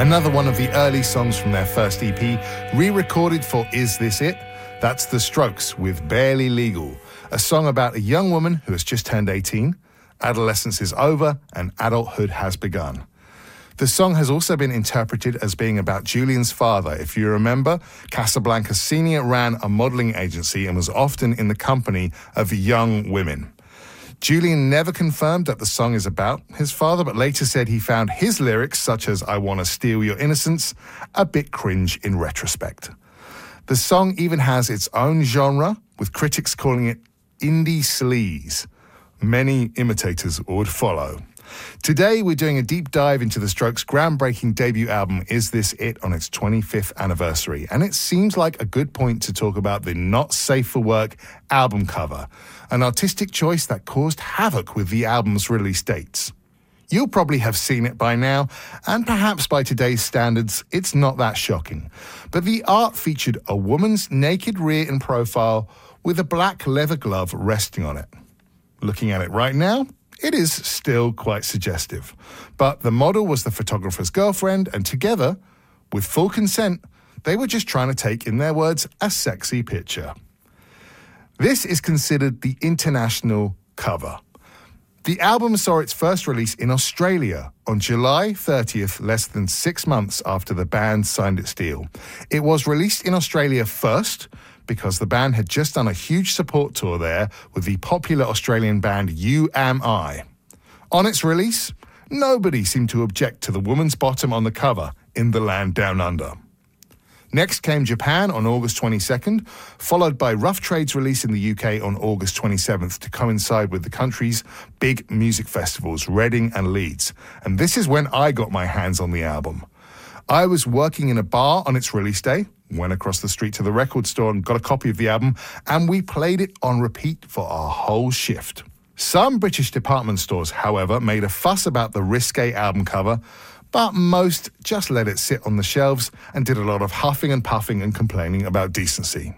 Another one of the early songs from their first EP, re-recorded for Is This It? That's The Strokes with Barely Legal, a song about a young woman who has just turned 18, adolescence is over, and adulthood has begun. The song has also been interpreted as being about Julian's father. If you remember, Casablanca Sr. ran a modelling agency and was often in the company of young women. Julian never confirmed that the song is about his father, but later said he found his lyrics, such as I Wanna Steal Your Innocence, a bit cringe in retrospect. The song even has its own genre, with critics calling it indie sleaze. Many imitators would follow. Today, we're doing a deep dive into the Strokes' groundbreaking debut album, Is This It?, on its 25th anniversary. And it seems like a good point to talk about the Not Safe for Work album cover, an artistic choice that caused havoc with the album's release dates. You'll probably have seen it by now, and perhaps by today's standards, it's not that shocking. But the art featured a woman's naked rear in profile with a black leather glove resting on it. Looking at it right now, it is still quite suggestive. But the model was the photographer's girlfriend, and together, with full consent, they were just trying to take, in their words, a sexy picture. This is considered the international cover. The album saw its first release in Australia on July 30th, less than 6 months after the band signed its deal. It was released in Australia first because the band had just done a huge support tour there with the popular Australian band You Am I. On its release, nobody seemed to object to the woman's bottom on the cover in the land down under. Next came Japan on August 22nd, followed by Rough Trade's release in the UK on August 27th to coincide with the country's big music festivals, Reading and Leeds. And this is when I got my hands on the album. I was working in a bar on its release day, went across the street to the record store and got a copy of the album, and we played it on repeat for our whole shift. Some British department stores, however, made a fuss about the risque album cover, but most just let it sit on the shelves and did a lot of huffing and puffing and complaining about decency.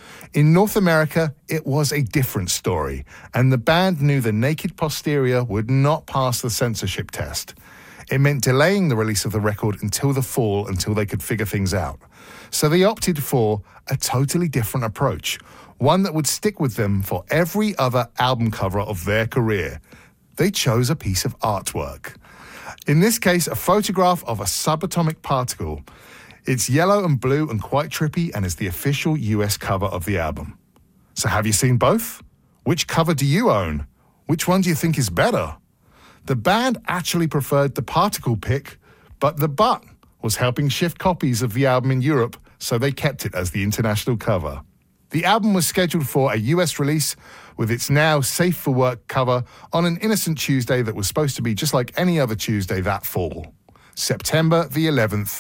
In North America, it was a different story, and the band knew the naked posterior would not pass the censorship test. It meant delaying the release of the record until the fall until they could figure things out. So they opted for a totally different approach, one that would stick with them for every other album cover of their career. They chose a piece of artwork. In this case, a photograph of a subatomic particle. It's yellow and blue and quite trippy and is the official US cover of the album. So have you seen both? Which cover do you own? Which one do you think is better? The band actually preferred the particle pic, but the but was helping shift copies of the album in Europe, so they kept it as the international cover. The album was scheduled for a US release with its now Safe for Work cover on an innocent Tuesday that was supposed to be just like any other Tuesday that fall, September the 11th,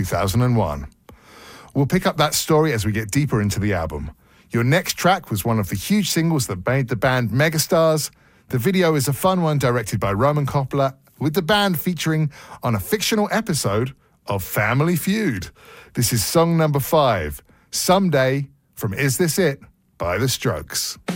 2001. We'll pick up that story as we get deeper into the album. Your next track was one of the huge singles that made the band megastars. The video is a fun one directed by Roman Coppola, with the band featuring on a fictional episode of Family Feud. This is song number 5, Someday, from Is This It? By The Strokes.